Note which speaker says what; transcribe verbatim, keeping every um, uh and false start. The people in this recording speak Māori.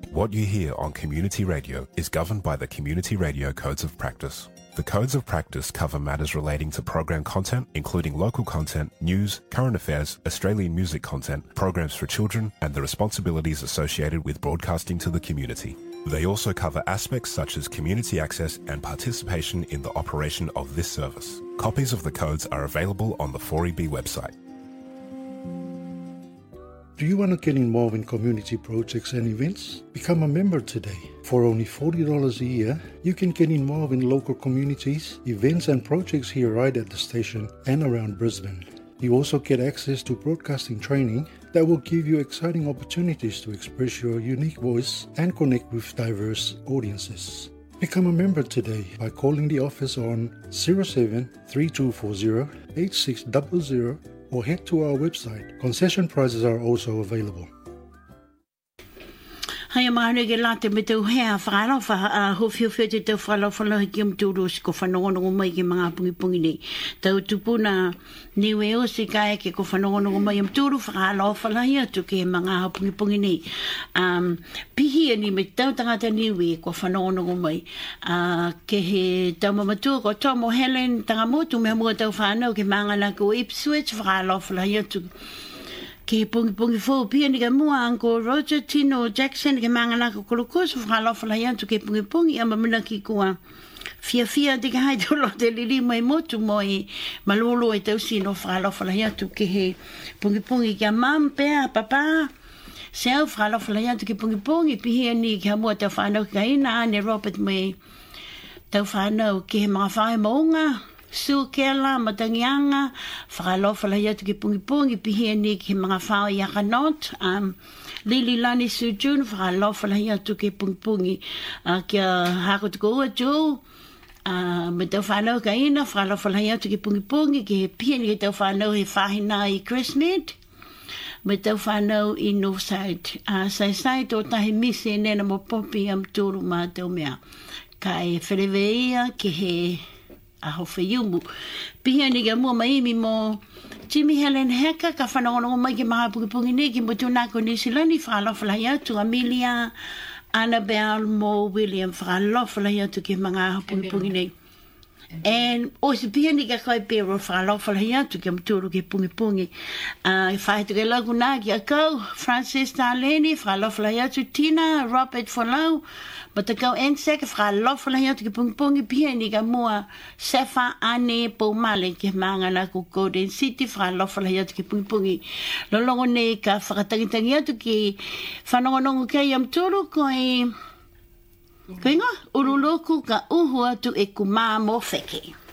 Speaker 1: What you hear on community radio is governed by the Community Radio Codes of Practice. The Codes of Practice cover matters relating to program content, including local content, news, current affairs, Australian music content, programs for children, and the responsibilities associated with broadcasting to the community. They also cover aspects such as community access and participation in the operation of this service. Copies of the codes are available on the four E B website.
Speaker 2: Do you want to get involved in community projects and events? Become a member today. For only forty dollars a year, you can get involved in local communities, events and projects here right at the station and around Brisbane. You also get access to broadcasting training that will give you exciting opportunities to express your unique voice and connect with diverse audiences. Become a member today by calling the office on zero seven three two four zero eight six zero zero or head to our website. Concession prices are also available.
Speaker 3: Hai mahane ke late me tau hea whakara wha ho whio whio te tau whala whala ki am tūru si ko whanongonongo mai ke mga pungi pungi nei. Tau tupuna niwe o si kai ke ko whanongonongo mai am tūru whakara whala hi atu ke mga pungi pungi nei. Um, pihi ni me tau tangata niwe ko whanongonongo mai. Uh, ke he tau mamatua ko Tomo Helen tangamotu me mua tau whanau ke mga na ko Ipswich whakara whala hi atu. Ke pungi pungi fo pia ni ka mua Uncle Roger Tino Jackson ke mangana ko kolokoso whakalofa lai antu ke pungi pungi ama mina ki kua fia fia te ka hai tolo te lili mai motu mo i malolo e tau sino whakalofa lai antu ke he pungi pungi kia mam pea papa se au whakalofa lai antu ke pungi pungi pihia ni ka mua tau whanau ka ina ane Robert mai tau whanau ke he mga whae maunga Su kela matangianga whakalofa lai atu ke pungi pungi pihia ni ke mga whao i akanot um, Lili Lani Su June whakalofa lai atu ke pungi pungi uh, kia hako tuko ua jo uh, me tau whanau ka ina whakalofa lai atu ke pungi pungi ke pihia ni ke tau whanau he whahina i Christnet me tau whanau i Northside uh, sai sai tō tahi misi e nena mo popi am tūru mā tau mea kai whereweia ke he a ho whaiumu. Pihia ni ka mua maimi mo Jimmy Helen Heka ka whanongonongo mai ki maha pungi pungi ni ki mutu nako ni silani whakalofa lai atu Amelia Annabelle Mo William whakalofa lai atu ki mga pungi pungi ni. And o se pihia ni ka kai pero whakalofa lai atu ki mturu ki pungi pungi. Uh, whaetu ke lagu nā ki a kau Francis Darlene whakalofa lai atu Tina Robert Folau But kau ensek whakalofa lai atu ki pungi pungi pihia ni ka mua Sefa Ane Paumale ki maanga na ku Golden City whakalofa lai atu ki pungi pungi. Lolongo ne ka whakatangitangi atu ki whanongonongo kei am turu koi Koinga, uruluku ka uhu atu e ku mā mo wheke.